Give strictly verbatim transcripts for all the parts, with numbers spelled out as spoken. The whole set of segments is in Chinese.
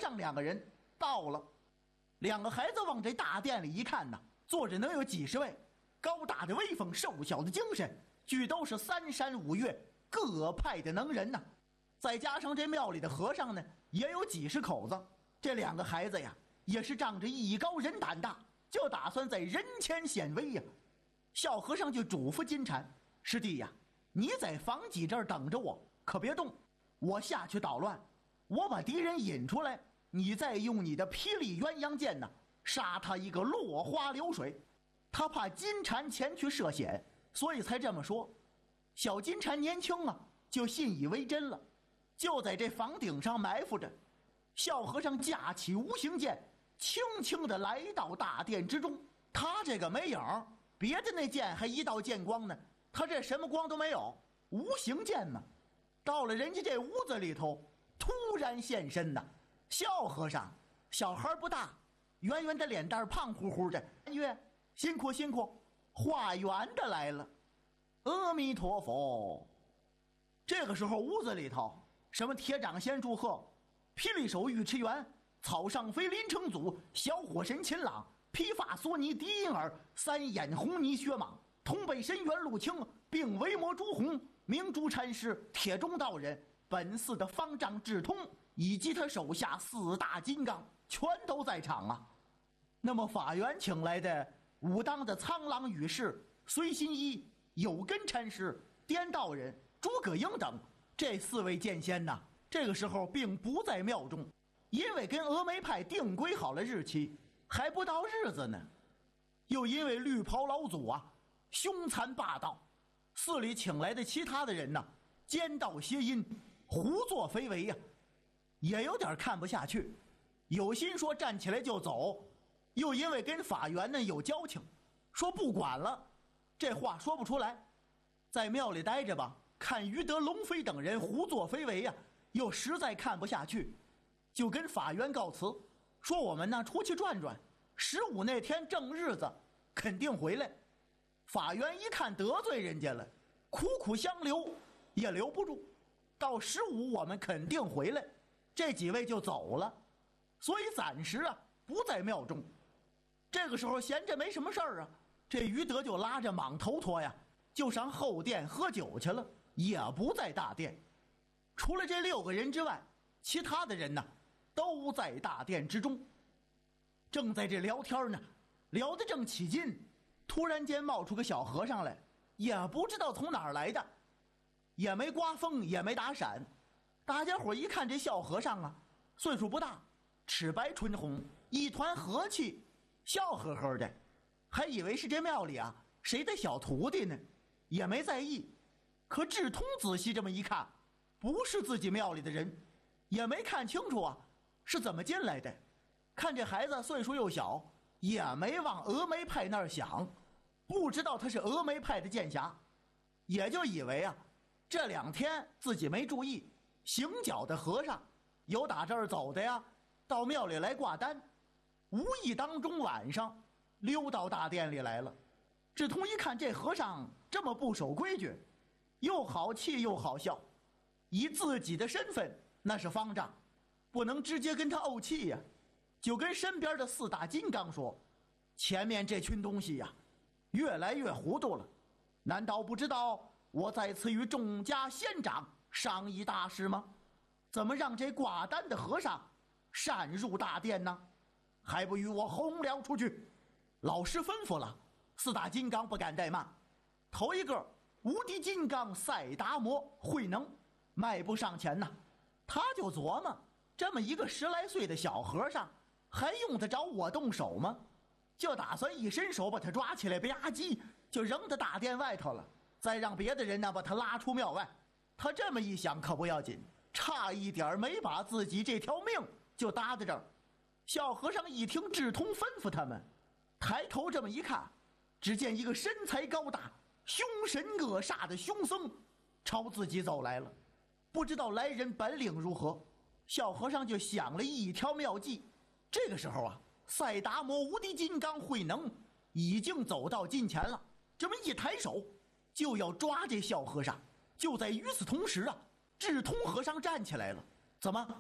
尚两个人到了。两个孩子往这大殿里一看呐，坐着能有几十位，高大的威风，瘦小的精神，俱都是三山五岳各派的能人呐。再加上这庙里的和尚呢，也有几十口子。这两个孩子呀，也是仗着艺高人胆大，就打算在人前显威呀。小和尚就嘱咐金蝉：“师弟呀，你在房脊这儿等着我，可别动。我下去捣乱，我把敌人引出来，你再用你的霹雳鸳鸯剑呢，杀他一个落花流水。”他怕金蝉前去涉险，所以才这么说。小金蝉年轻啊，就信以为真了，就在这房顶上埋伏着。小和尚架起无形剑，轻轻地来到大殿之中。他这个没影，别的那剑还一道剑光呢，他这什么光都没有，无形剑嘛。到了人家这屋子里头，突然现身呐。小和尚小孩不大，圆圆的脸蛋，胖乎乎的。月辛苦辛苦，化缘的来了。阿弥陀佛。这个时候屋子里头，什么铁掌仙祝贺，霹雳手尉迟元，草上飞林成祖，小火神秦朗，披发索尼狄银耳，三眼红泥薛莽，通背神元陆清，并为魔朱红，明珠禅师，铁中道人，本寺的方丈智通，以及他手下四大金刚，全都在场啊。那么法缘请来的武当的苍狼羽士、随心一、有根禅师、颠道人、诸葛英等这四位剑仙呐，这个时候并不在庙中，因为跟峨眉派定规好了日期，还不到日子呢。又因为绿袍老祖啊凶残霸道，寺里请来的其他的人呐，奸盗邪淫，胡作非为呀、啊，也有点看不下去，有心说站起来就走，又因为跟法缘呢有交情，说不管了，这话说不出来，在庙里待着吧，看于德、龙飞等人胡作非为呀、啊，又实在看不下去，就跟法缘告辞，说我们呢出去转转，十五那天正日子肯定回来。法缘一看得罪人家了，苦苦相留也留不住，到十五我们肯定回来，这几位就走了，所以暂时啊不在庙中。这个时候闲着没什么事儿啊，这于德就拉着莽头陀呀，就上后殿喝酒去了，也不在大殿。除了这六个人之外，其他的人呢都在大殿之中。正在这聊天呢，聊得正起劲，突然间冒出个小和尚来，也不知道从哪儿来的，也没刮风也没打闪。大家伙一看这小和尚啊，岁数不大，齿白唇红，一团和气，笑呵呵的，还以为是这庙里啊谁的小徒弟呢，也没在意。可智通仔细这么一看，不是自己庙里的人，也没看清楚啊是怎么进来的。看这孩子岁数又小，也没往峨眉派那儿想，不知道他是峨眉派的剑侠，也就以为啊这两天自己没注意，行脚的和尚有打这儿走的呀，到庙里来挂单，无意当中晚上溜到大殿里来了。智通一看这和尚这么不守规矩，又好气又好笑，以自己的身份那是方丈，不能直接跟他怄气呀，就跟身边的四大金刚说，前面这群东西呀越来越糊涂了，难道不知道我在此与众家仙长商议大事吗？怎么让这挂单的和尚擅入大殿呢？还不与我轰了出去！老师吩咐了，四大金刚不敢怠慢。头一个无敌金刚赛达摩慧能迈步上前呐，他就琢磨，这么一个十来岁的小和尚，还用得着我动手吗？就打算一伸手把他抓起来，吧唧就扔到大殿外头了，再让别的人呢把他拉出庙外。他这么一想可不要紧，差一点没把自己这条命就搭在这儿。小和尚一听智通吩咐他们，抬头这么一看，只见一个身材高大、凶神恶煞的凶僧朝自己走来了，不知道来人本领如何。小和尚就想了一条妙计。这个时候啊，赛达摩无敌金刚慧能已经走到近前了，这么一抬手就要抓这小和尚。就在与此同时啊，智通和尚站起来了。怎么，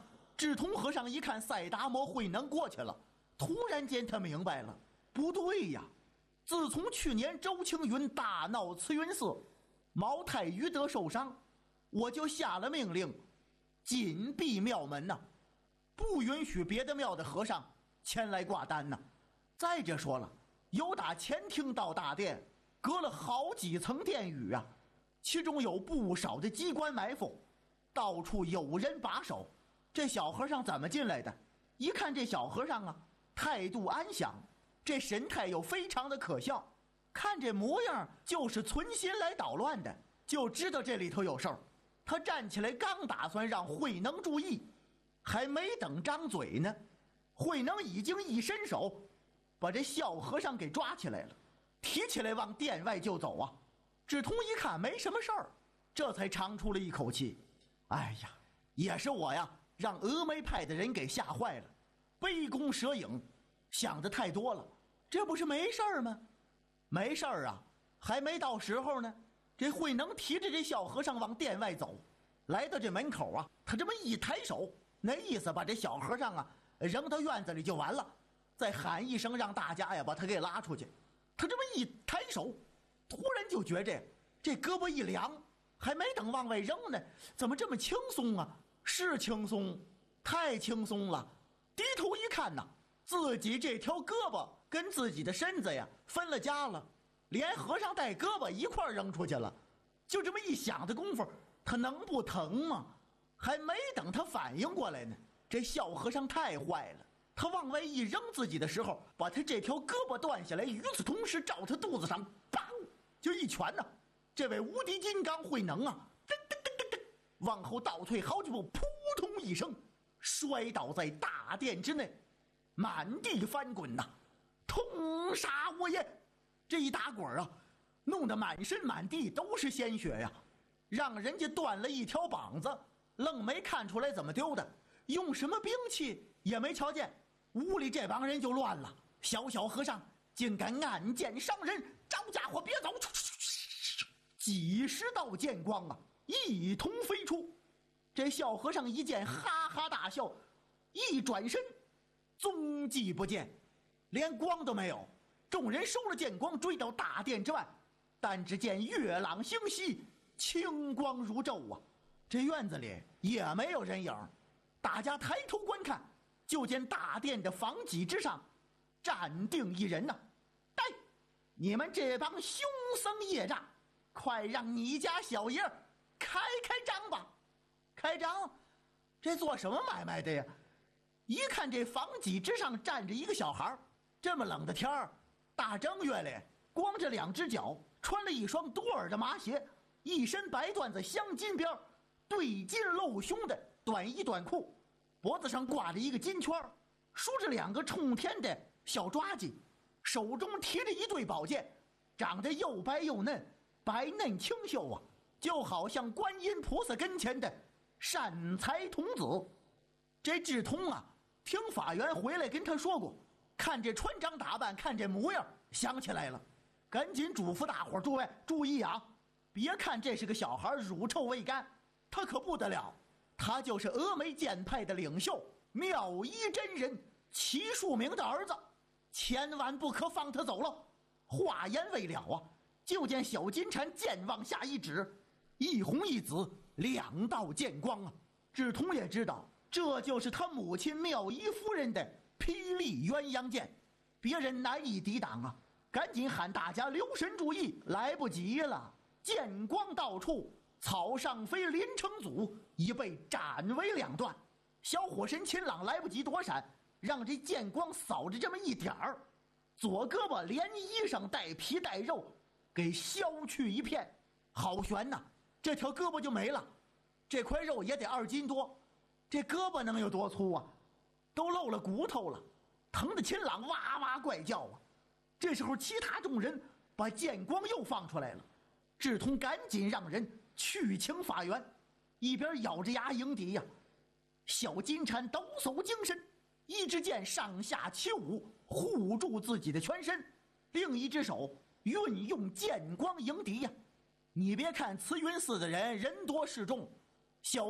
智通和尚一看赛达摩慧能过去了，突然间他明白了，不对呀！自从去年周青云大闹慈云寺，毛太愚德受伤，我就下了命令，紧闭庙门呐、啊，不允许别的庙的和尚前来挂单呐、啊。再者说了，由打前厅到大殿，隔了好几层殿宇啊，其中有不少的机关埋伏，到处有人把守。这小和尚怎么进来的？一看这小和尚啊，态度安详，这神态又非常的可笑，看这模样就是存心来捣乱的，就知道这里头有事儿。他站起来刚打算让慧能注意，还没等张嘴呢，慧能已经一伸手把这小和尚给抓起来了，提起来往殿外就走啊。智通一看没什么事儿，这才长出了一口气，哎呀，也是我呀，让峨眉派的人给吓坏了，杯弓蛇影，想的太多了，这不是没事儿吗？没事儿啊，还没到时候呢。这慧能提着这小和尚往殿外走，来到这门口啊，他这么一抬手，那意思把这小和尚啊扔到院子里就完了，再喊一声让大家呀把他给拉出去。他这么一抬手，突然就觉着这胳膊一凉，还没等往外扔呢，怎么这么轻松啊？是轻松，太轻松了。低头一看呐，自己这条胳膊跟自己的身子呀分了家了，连和尚带胳膊一块扔出去了。就这么一想的功夫，他能不疼吗？还没等他反应过来呢，这小和尚太坏了，他往外一扔自己的时候，把他这条胳膊断下来，与此同时照他肚子上砰就一拳呢。这位无敌金刚慧能啊，噔噔噔噔噔往后倒退好几步，扑通一声摔倒在大殿之内，满地翻滚呐、啊！痛杀我也！这一打滚啊，弄得满身满地都是鲜血呀，让人家断了一条膀子，愣没看出来怎么丢的，用什么兵器也没瞧见。屋里这帮人就乱了，小小和尚竟敢暗箭伤人，招家伙别走！几十道剑光啊，一同飞出。这小和尚一见，哈哈大笑，一转身，踪迹不见，连光都没有。众人收了剑光，追到大殿之外，但只见月朗星稀，清光如昼啊！这院子里也没有人影。大家抬头观看，就见大殿的房脊之上站定一人呐、啊！哎，你们这帮凶僧业障，快让你家小爷开开张吧！开张？这做什么买卖的呀？一看这房脊之上站着一个小孩，这么冷的天儿，大正月里，光着两只脚，穿了一双多耳的麻鞋，一身白缎子镶金边，对襟露胸的短衣短裤，脖子上挂着一个金圈，梳着两个冲天的小抓髻，手中提着一对宝剑，长得又白又嫩，白嫩清秀啊，就好像观音菩萨跟前的善财童子。这智通啊，听法员回来跟他说过，看这穿着打扮，看这模样，想起来了，赶紧嘱咐大伙儿：诸位注意啊，别看这是个小孩，乳臭未干，他可不得了，他就是峨眉剑派的领袖妙一真人齐树明的儿子，千万不可放他走了。话言未了啊，就见小金蝉剑往下一指，一红一紫两道剑光啊！智通也知道，这就是他母亲妙一夫人的霹雳鸳鸯剑，别人难以抵挡啊！赶紧喊大家留神注意，来不及了，剑光到处，草上飞，连成组，已被斩为两段。小火神秦朗来不及躲闪，让这剑光扫着这么一点儿，左胳膊连衣裳带皮带肉给削去一片，好悬呐！这条胳膊就没了，这块肉也得二斤多，这胳膊能有多粗啊？都露了骨头了，疼得秦朗哇哇怪叫啊！这时候其他众人把剑光又放出来了，智通赶紧让人去请法源，一边咬着牙迎敌呀、啊。小金蝉抖擞精神，一支剑上下起舞，护住自己的全身，另一只手运用剑光迎敌呀、啊。你别看慈云寺的人人多势众，